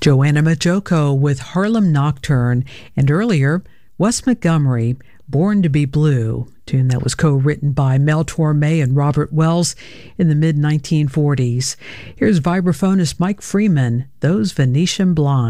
Joanna Majoko with Harlem Nocturne, and earlier, Wes Montgomery, Born to be Blue, tune that was co-written by Mel Torme and Robert Wells in the mid-1940s. Here's vibraphonist Mike Freeman, Those Venetian Blinds.